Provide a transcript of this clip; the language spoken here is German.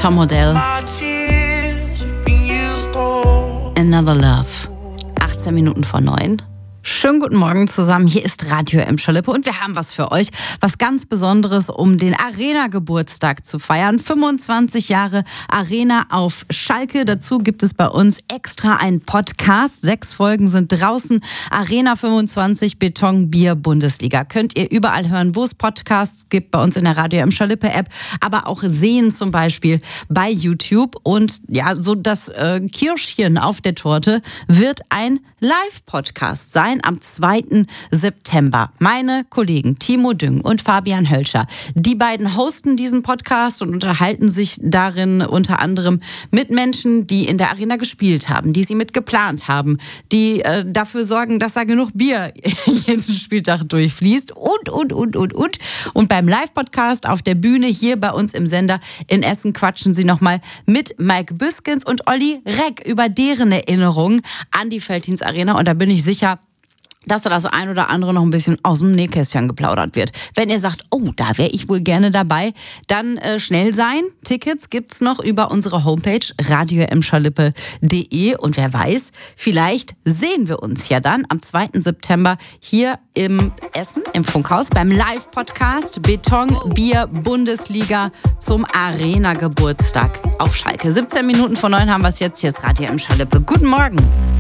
Tom Odell. Another Love. 18 Minuten vor 9. Schönen guten Morgen zusammen. Hier ist Radio Emscher-Lippe und wir haben was für euch. Was ganz Besonderes, um den Arena-Geburtstag zu feiern. 25 Jahre Arena auf Schalke. Dazu gibt es bei uns extra einen Podcast. 6 Folgen sind draußen. Arena 25 Beton Bier Bundesliga. Könnt ihr überall hören, wo es Podcasts gibt. Bei uns in der Radio Emscher-Lippe App. Aber auch sehen zum Beispiel bei YouTube. Und ja, so das Kirschchen auf der Torte wird ein Live-Podcast sein am 2. September. Meine Kollegen Timo Düng und Fabian Hölscher, die beiden hosten diesen Podcast und unterhalten sich darin unter anderem mit Menschen, die in der Arena gespielt haben, die sie mit geplant haben, die dafür sorgen, dass da genug Bier jeden Spieltag durchfließt und. Und beim Live-Podcast auf der Bühne hier bei uns im Sender in Essen quatschen sie nochmal mit Mike Büskens und Olli Reck über deren Erinnerungen an die Veltins Arena. Und da bin ich sicher, dass da das ein oder andere noch ein bisschen aus dem Nähkästchen geplaudert wird. Wenn ihr sagt, oh, da wäre ich wohl gerne dabei, dann schnell sein. Tickets gibt's noch über unsere Homepage radioemscherlippe.de und wer weiß, vielleicht sehen wir uns ja dann am 2. September hier im Essen, im Funkhaus, beim Live-Podcast Beton Bier Bundesliga zum Arena-Geburtstag auf Schalke. 17 Minuten vor 9 haben wir es jetzt. Hier ist Radio Emscher-Lippe. Guten Morgen.